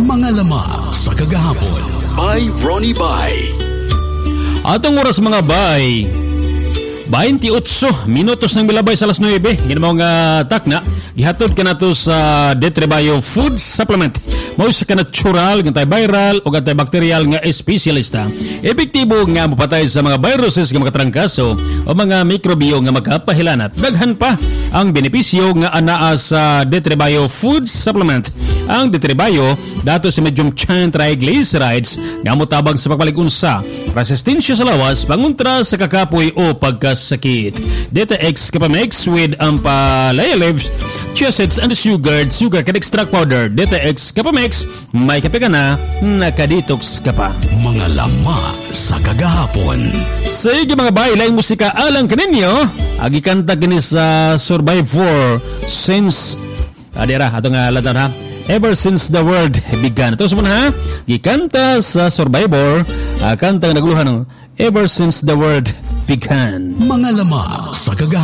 Mga lama sa kagahapon by Ronnie Bay. Atong oras mga bay 28 minutos ng milabay sa alas 9. Ginamaw nga takna gihatod ka na to sa Detrebayo Food Supplement. Mao sa natural, antiviral o antibacterial nga espesyalista. Epektibo nga mapatay sa mga viruses nga makatrangkaso o mga mikrobio nga makapahilanat. Daghan pa ang benepisyo nga anaa sa Detrebayo Food Supplement. Ang Detrebayo dato sa medium chain triglycerides nga motabang sa pagpalig-unsa, resistensya sa lawas, pangontra sa kakapoy o pagkasakit. Deta-X Capamix with ampalaya leaves, chia seeds and sugar can extract powder. Deta-X Capamix, may kape ka na, nakadetox ka pa. Mga lama sa kagahapon. Sige mga bay, laing musika alang kaninyo. Agi kanta kini sa Survivor since adira atong latan ha. Ever since the world began. Ito sa ha, gikanta sa Survivor, kanta nga naguluhan Ever since the world began. Mga lama sa kagahapon.